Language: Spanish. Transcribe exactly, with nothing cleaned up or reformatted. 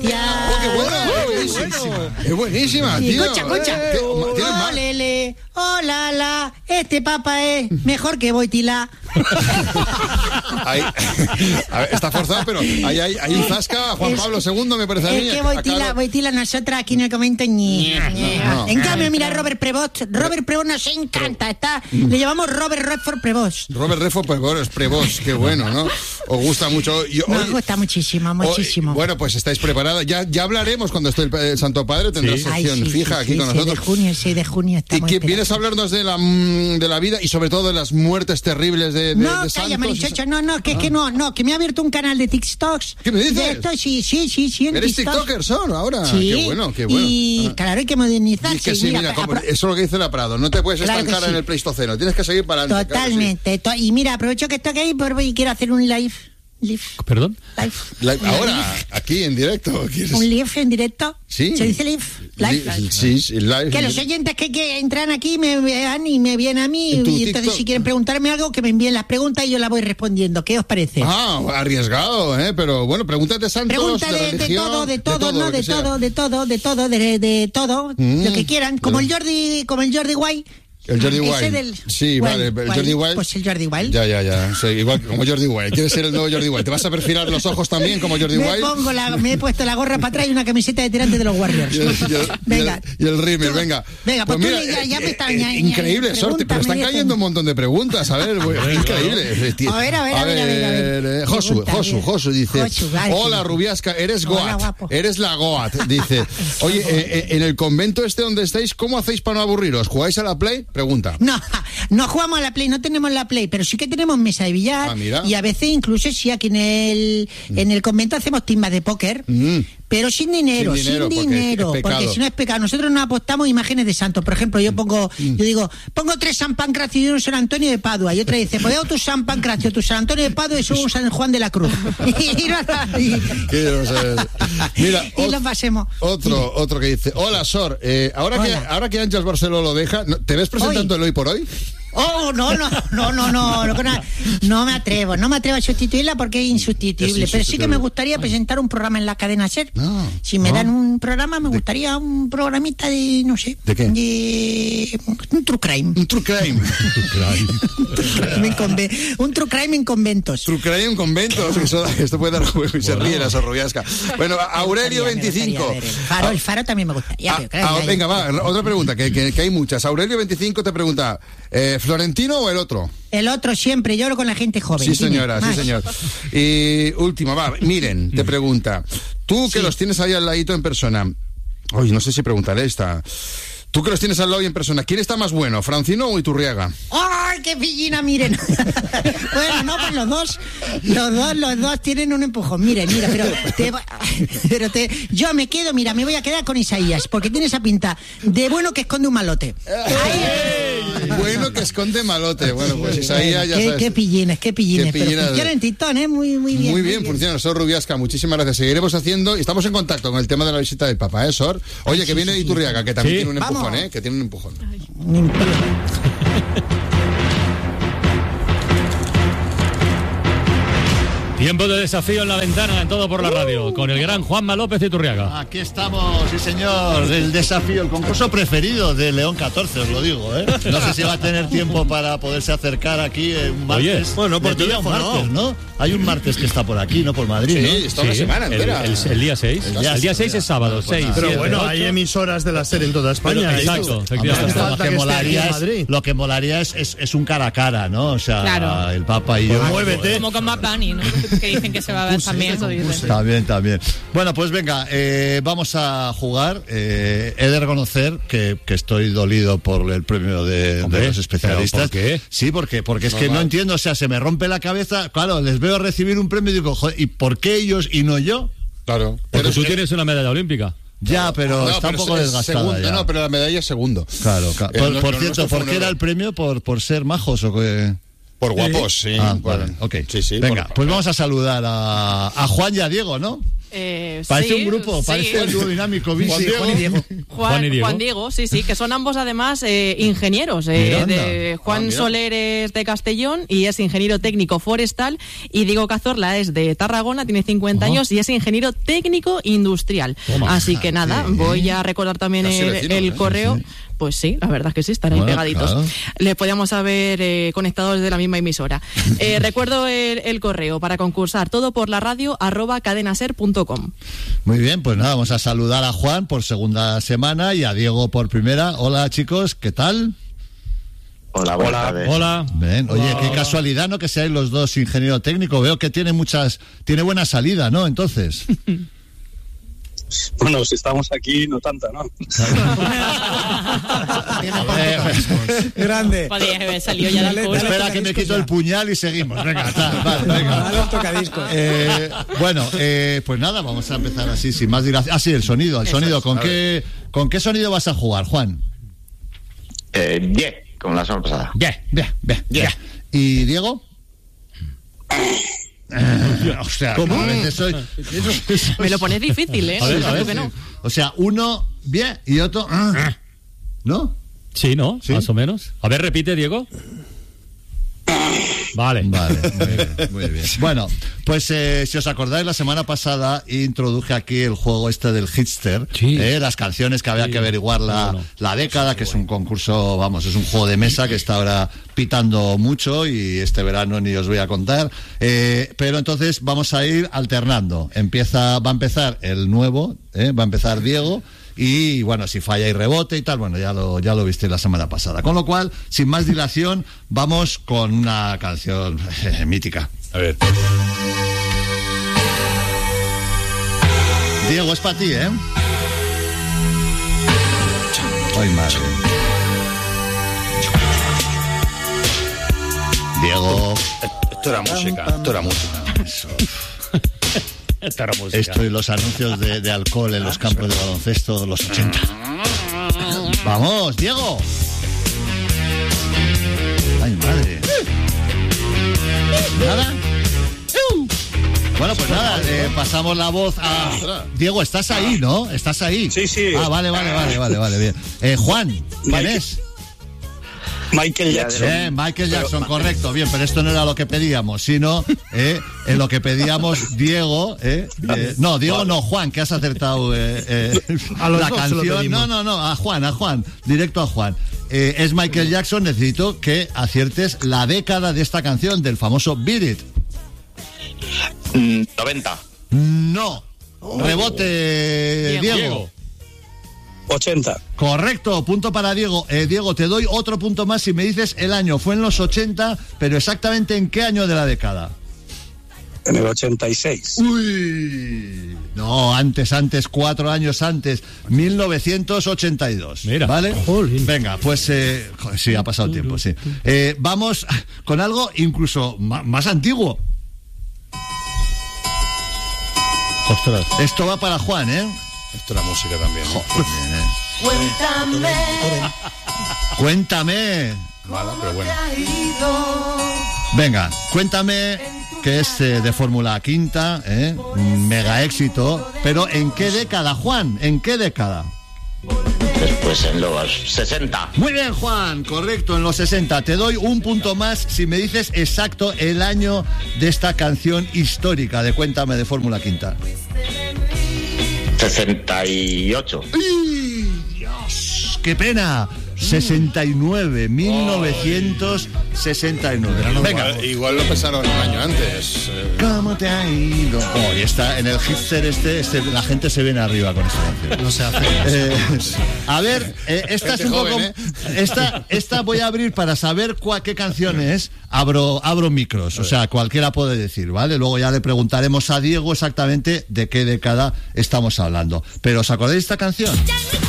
gracias. ¡Oh, qué buena! Es buenísima, es buenísima, tío. Escucha, escucha. ¿Tienes Olele, hola, la, este papa es mejor que Boitila. Ahí, a ver, está forzado, pero ahí hay, hay un zasca. Juan Es- Pablo segundo, me parece a mí. Es que Boitila, Aclaro. Boitila, nosotras aquí en el comento ñe, ñe. no. En cambio, mira, Robert Prevost. Robert Prevost nos encanta. Está, le llamamos Robert Redford Prevost. Robert Redford, pues bueno, es Prevost, qué bueno, ¿no? Os gusta mucho. Y Nos hoy- gusta muchísimo, muchísimo. hoy- bueno, pues estáis preparadas. Ya, ya hablaremos cuando esté el, el Santo Padre, tendrá Sí. sección Ay, sí, fija sí, aquí sí, con seis nosotros. de junio, el seis de junio Y estamos que esperando. vienes a hablarnos de la, mm, de la vida y sobre todo de las muertes terribles de, de, No, de calla, santos. Marichocho, no, no, que es que no, no, que me ha abierto un canal de TikToks. ¿Qué me dices? De esto, sí, sí, sí, sí, en ¿Eres TikToks. TikToker, son ahora? Sí. Qué bueno, qué bueno. Y Ah. claro, hay que Y modernizarse. es que sí, Mira, mira, como- apro- eso es lo que dice la Prado. No te puedes Claro que estancar sí. en el Pleistoceno. Tienes que seguir para adelante. claro que sí. Totalmente. to- y mira, aprovecho que estoy aquí por- y quiero hacer un live. Live. ¿Perdón? Live. Live- Un ahora, live. aquí en directo. ¿quieres? Un live en directo. Sí. ¿Se dice live? Live. Li- Sí, sí, live. Que los oyentes que, que entran aquí me vean y me vienen a mí En tu y entonces TikTok. si quieren preguntarme algo que me envíen las preguntas y yo las voy respondiendo. ¿Qué os parece? Ah, arriesgado, ¿eh? Pero bueno, pregúntate de santos, Pregunta de, de religión, todo, de todo, lo no, que de sea. todo, de todo, de todo, de, de todo, Mm. lo que quieran. Como el Jordi, como el Jordi White. El Jordi Ese Wild. del- Sí, Wild, vale, el Wild. Jordi Wild. Pues el Jordi Wild. Ya, ya, ya. Sí, igual que como Jordi Wild. ¿Quieres ser el nuevo Jordi Wild? ¿Te vas a perfilar los ojos también como Jordi me, Wild? pongo la, me he puesto la gorra para atrás y una camiseta de tirante de los Warriors. Y el, y el- Venga. y el, y el rímel, venga. Venga, pues tú mira, ya- ya me eh, está- eh, ya- ya- increíble, sorte, pero están pregúntame, cayendo un montón de preguntas, a ver, güey, increíble. tío. A ver, a ver, a ver, a ver, a ver. eh, Josu, Pregunta, Josu, bien. Josu dice, Josu, vale. hola Rubiasca, eres Hola, Goat, guapo. eres la Goat, dice, oye, eh, eh, en el convento este donde estáis, ¿cómo hacéis para no aburriros? ¿Jugáis a la Play? Pregunta. No, no jugamos a la Play, no tenemos la Play, pero sí que tenemos mesa de billar. Ah, mira. Y a veces incluso sí, aquí en el, en el convento hacemos timbas de póker. Mm. Pero sin dinero, Sin sin dinero, dinero, porque es porque, pecado. si no es pecado. Nosotros no apostamos imágenes de santos. Por ejemplo, yo pongo, yo digo, pongo tres San Pancracio y un San Antonio de Padua. Y otra dice, pues tu San Pancracio, tu San Antonio de Padua y su un San Juan de la Cruz. y, no- y- ¿Qué vamos a ver? Mira, y ot- lo pasemos. otro, otro que dice, hola Sor, eh, ahora, que, Hola. ahora que Ángels Barceló lo deja, ¿no- ¿te ves presentando el Hoy por Hoy? Oh, no, no, no, no, no, no, no, no me atrevo, no me atrevo a sustituirla porque es insustituible, Es pero sí que insustituible. me gustaría presentar un programa en la cadena SER. No, Si me no. dan un programa, me gustaría un programita de, no sé, ¿De qué? de un true crime. Un True Crime. En conve- un true crime en conventos. True Crime en conventos. Eso, esto puede dar juego y se ríe la Sorrubiasca. Bueno, Aurelio Me gustaría veinticinco. ver el Faro, el Faro también me gustaría. Ah, pero claro, ah, ya- venga, va, otra pregunta, que, que- que hay muchas. Aurelio veinticinco te pregunta, eh, ¿Florentino o el otro? El otro siempre, yo hablo con la gente joven. Sí, dime, señora, sí, más. señor. Y última, va, Miren, te pregunta, tú que Sí. los tienes ahí al ladito en persona, oye, no sé si preguntaré esta, tú que los tienes al lado y en persona, ¿quién está más bueno, Francino o Iturriaga? ¡Ay, qué pillina, miren! Bueno, no, pues los dos, los dos, los dos tienen un empujón. Miren, mira, pero, te, pero te, yo me quedo, mira, me voy a quedar con Isaías, porque tiene esa pinta de bueno que esconde un malote. Bueno que esconde malote. Bueno, pues Isaías ya qué, sabes. qué pillines, qué pillines. Qué Pero pillines. funciona en TikTok, ¿eh? Muy, muy bien. Muy bien, funciona. Sor Rubiasca, muchísimas gracias. Seguiremos haciendo y estamos en contacto con el tema de la visita del Papa, ¿eh, Sor? Oye, que viene Iturriaga, que también Sí. tiene un Vamos. empujón, ¿eh? Que tiene un empujón. Tiempo de desafío en la ventana, en Todo por la Radio, con el gran Juanma López Iturriaga. Aquí estamos, sí señor, el desafío, el concurso preferido de León catorce, os lo digo, ¿eh? No sé si va a tener tiempo para poderse acercar aquí eh, un martes. Oye, bueno, por me pilla un martes, ¿no? Hay un martes que está por aquí, ¿no? Por Madrid, ¿no? Sí, está una semana el, entera. el- el día seis. El El día día, seis es sábado, Pues seis, nada. Pero siete, bueno, ocho. hay emisoras de la SER en toda España. Pero- ¿eh? exacto, Hombre, efectivamente. falta lo, que que esté molaría aquí en es, Madrid. lo que molaría es, es, es un cara a cara, ¿no? O sea, Claro. el Papa y yo. Pues muévete. Como con Bad Bunny, ¿no? Que dicen que se va a ver también. Eso dicen. También, también. Bueno, pues venga, eh, vamos a jugar. Eh, he de reconocer que, que estoy dolido por el premio de, Hombre, de los especialistas. ¿pero por qué? Sí, porque, porque es que Normal. no entiendo, o sea, se me rompe la cabeza. Claro, les veo recibir un premio y digo, joder, ¿y por qué ellos y no yo? Claro. Porque tú es- tienes una medalla olímpica. Ya, pero no, está pero un poco es desgastada segundo, ya. No, pero la medalla es segundo. Claro, claro. Eh, Por, no- por no, cierto, nuestro fue ¿por un qué era error. el premio? ¿Por, por ser majos o qué? Por guapos, sí. Ah, Por- vale, ok. Sí, sí. Venga, por- pues vamos a saludar a, a Juan y a Diego, ¿no? Eh, Parece sí, un grupo, sí. parece el dúo dinámico. Vichy, Juan Diego. Juan y Diego. Juan, Juan y Diego. Juan Diego, sí, sí, que son ambos además eh, ingenieros. Eh, Mira, anda. de Juan Ah, mira. Soler es de Castellón y es ingeniero técnico forestal, y Diego Cazorla es de Tarragona, tiene cincuenta Ajá. años y es ingeniero técnico industrial. Toma. Así que nada, Fíjate. voy a recordar también Casi el, vecinos, el ¿eh? correo. Sí, Pues sí, la verdad es que sí, están ahí Bueno, pegaditos. claro. Les podíamos haber eh, conectado desde la misma emisora. Eh, recuerdo el, el correo para concursar, todo por la radio arroba cadenaser punto com. Muy bien, pues nada, vamos a saludar a Juan por segunda semana y a Diego por primera. Hola, chicos, ¿qué tal? Hola, buenas tardes. Hola. Ven, oye, Hola, qué hola. casualidad, ¿no? Que seáis los dos ingeniero técnico. Veo que tiene muchas, tiene buena salida, ¿no? Entonces. Bueno, si estamos aquí, no tanta, ¿no? Grande. Podría haber salido ya del Dale, curso. dale. Espera que me quito el puñal y seguimos. Venga, está, vale, venga. Dale un tocadiscos. Eh, bueno, eh, pues nada, vamos a empezar así, sin más dilación. Ah, sí, el sonido, el Eso sonido. es. ¿Con qué, ¿Con qué sonido vas a jugar, Juan? Eh, bien, como la semana pasada. Bien, bien, bien, bien. ¿Y Diego? O sea, a veces soy... Me lo pones difícil, ¿eh? A ver, a ver, Creo que no. O sea, uno bien y otro... ah. ¿No? Sí, ¿no? Sí. Más o menos. A ver, repite, Diego. Vale. Vale, muy bien, muy bien. Bueno, pues eh, si os acordáis, la semana pasada introduje aquí el juego este del Hitster, Sí. eh, las canciones que había Sí. que averiguar la, Bueno. la década, que es un concurso, vamos, es un juego de mesa que está ahora pitando mucho y este verano ni os voy a contar. Eh, pero entonces vamos a ir alternando. Empieza, va a empezar el nuevo, eh, va a empezar Diego. Y bueno, si falla y rebote y tal, bueno, ya lo, ya lo viste la semana pasada. Con lo cual, sin más dilación, vamos con una canción eh, mítica. A ver. Diego, es para ti, ¿eh? Ay, madre. Diego. Esto era música, esto era música. Esta era música. Esto y los anuncios de, de alcohol en los campos de baloncesto de los ochenta. ¡Vamos, Diego! ¡Ay, madre! ¿Nada? Bueno, pues nada, eh, pasamos la voz a... Diego, estás ahí, ¿no? ¿Estás ahí? Sí, sí. Ah, vale, vale, vale, vale, vale, bien. Eh, Juan, ¿quién Mike. es? Michael Jackson. Bien, Michael Jackson, correcto, bien, pero esto no era lo que pedíamos, sino eh, en lo que pedíamos Diego, eh, eh, no, Diego no, Juan, que has acertado eh, eh, A los la dos se lo canción, pedimos. no, no, no, a Juan, a Juan, directo a Juan. Eh, es Michael Jackson, necesito que aciertes la década de esta canción, del famoso Beat It. Mm, noventa. No, rebote, Diego. Diego. Diego. ochenta. Correcto, punto para Diego. Eh, Diego, te doy otro punto más si me dices el año. Fue en los ochenta, pero exactamente en qué año de la década. En el ochenta y seis. Uy, no, antes, antes, cuatro años antes, mil novecientos ochenta y dos. Mira. ¿Vale? Jolín. Venga, pues eh, joder, sí, ha pasado tiempo, sí. Eh, vamos con algo incluso ma- más antiguo. Ostras. Esto va para Juan, ¿eh? Esto era música también. ¿eh? Cuéntame. Cuéntame. Mala, pero bueno. Venga, cuéntame, que es eh, de Fórmula Quinta, ¿eh? Un mega éxito. Pero ¿en qué década, Juan? ¿En qué década? Después en los sesenta. Muy bien, Juan, correcto, en los sesenta. Te doy un punto más si me dices exacto el año de esta canción histórica de Cuéntame de Fórmula Quinta. sesenta y ocho. ¡Ay, Dios! ¡Qué pena! sesenta y nueve, mil novecientos sesenta y nueve. Venga. Igual, igual lo pensaron un año antes. eh. ¿Cómo te ha ido? Oh, y está en el hipster este, este, la gente se viene arriba con esta canción. No se hace. Eh, a ver, eh, esta es Gente un poco. joven, Esta, esta voy a abrir para saber cuál, qué canción es. Abro, abro micros, o sea, cualquiera puede decir, ¿vale? Luego ya le preguntaremos a Diego exactamente de qué década estamos hablando. Pero ¿os acordáis de esta canción?